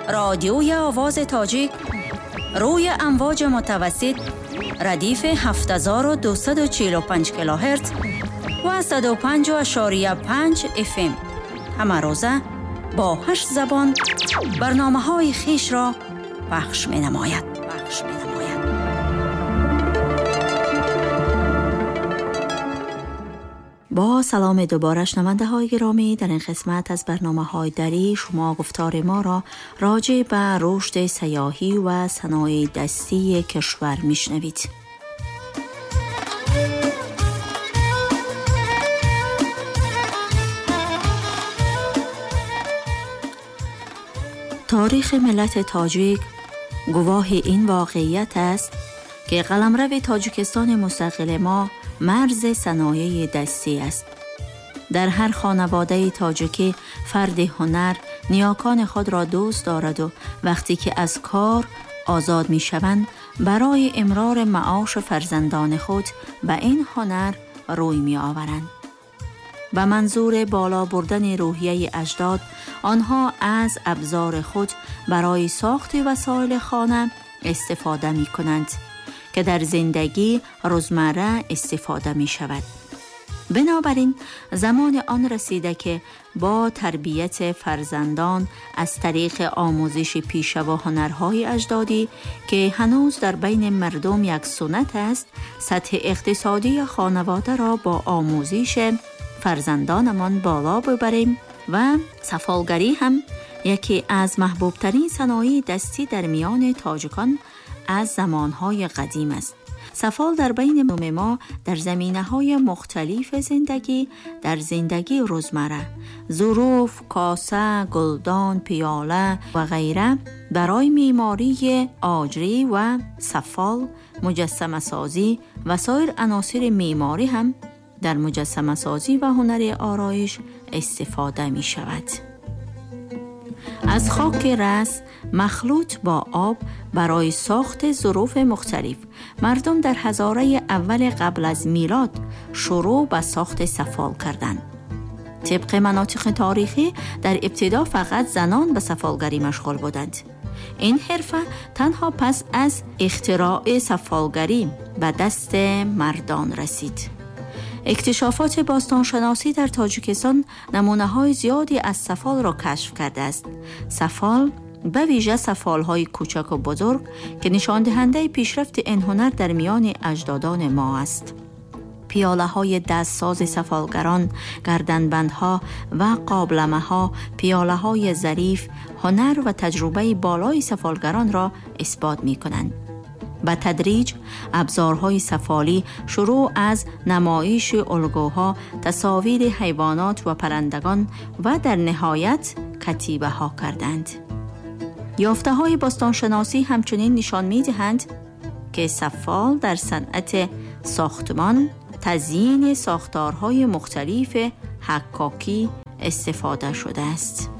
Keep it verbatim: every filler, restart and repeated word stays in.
رادیوی آواز تاجیک روی امواج متوسط ردیف هفت هزار و دویست و چهل و پنج کیلوهرتز و صد و پنج و پنج اف ام همه روزه با هشت زبان برنامه های خیش را پخش می نماید. پخش می نماید. با سلام دوباره شنونده های گرامی، در این قسمت از برنامه های دری شما گفتار ما را راجع به رشد سیاحی و صنایع دستی کشور میشنوید. تاریخ ملت تاجیک گواه این واقعیت است که قلمرو تاجیکستان مستقل ما مرز صنایع دستی است. در هر خانواده تاجیکی فرد هنر نیاکان خود را دوست دارد و وقتی که از کار آزاد می شوند برای امرار معاش فرزندان خود به این هنر روی می آورند. به منظور بالا بردن روحیه اجداد آنها از ابزار خود برای ساخت وسایل خانه استفاده می کنند که در زندگی روزمره استفاده می شود. بنابراین زمان آن رسیده که با تربیت فرزندان از طریق آموزش پیشه و هنرهای اجدادی که هنوز در بین مردم یک سنت است، سطح اقتصادی خانواده را با آموزش فرزندانمان بالا ببریم و سفالگری هم یکی از محبوب ترین صنایع دستی در میان تاجیکان از زمانهای قدیم است. سفال در بین مردم ما در زمینه‌های مختلف زندگی در زندگی روزمره، ظروف، کاسه، گلدان، پیاله و غیره برای معماری آجری و سفال، مجسمه سازی و سایر عناصر معماری هم در مجسمه سازی و هنر آرایش استفاده می شود. از خاک رس مخلوط با آب برای ساخت ظروف مختلف مردم در هزاره اول قبل از میلاد شروع به ساخت سفال کردند. طبق مناطق تاریخی در ابتدا فقط زنان به سفالگری مشغول بودند. این حرفه تنها پس از اختراع سفالگری به دست مردان رسید. اکتشافات باستانشناسی در تاجیکستان نمونه‌های زیادی از سفال را کشف کرده است. سفال به ویژه سفال‌های کوچک و بزرگ که نشان دهنده پیشرفت این هنر در میان اجدادان ما است. پیاله‌های دستساز سفالگران، گردنبندها و قابلمه‌ها، پیاله‌های ظریف، هنر و تجربه بالای سفالگران را اثبات می‌کنند. به تدریج ابزارهای سفالی شروع از نمایش الگوها، تصاویر حیوانات و پرندگان و در نهایت کتیبه ها کردند. یافته های باستانشناسی همچنین نشان می دهند که سفال در صنعت ساختمان، تزیین ساختارهای مختلف حکاکی استفاده شده است.